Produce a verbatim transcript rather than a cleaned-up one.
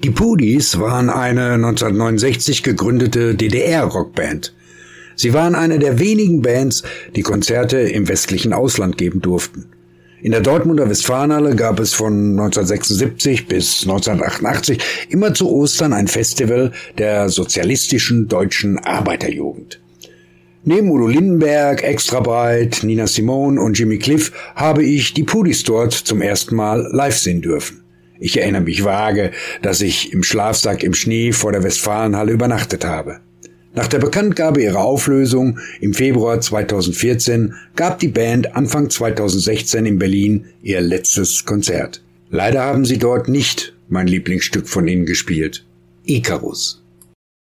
Die Pudis waren eine neunzehnhundertneunundsechzig gegründete D D R-Rockband. Sie waren eine der wenigen Bands, die Konzerte im westlichen Ausland geben durften. In der Dortmunder Westfalenhalle gab es von neunzehnhundertsechsundsiebzig bis neunzehnhundertachtundachtzig immer zu Ostern ein Festival der sozialistischen deutschen Arbeiterjugend. Neben Udo Lindenberg, Extra Breit, Nina Simone und Jimmy Cliff habe ich die Pudis dort zum ersten Mal live sehen dürfen. Ich erinnere mich vage, dass ich im Schlafsack im Schnee vor der Westfalenhalle übernachtet habe. Nach der Bekanntgabe ihrer Auflösung im Februar zweitausendvierzehn gab die Band Anfang zweitausendsechzehn in Berlin ihr letztes Konzert. Leider haben sie dort nicht mein Lieblingsstück von ihnen gespielt, Icarus.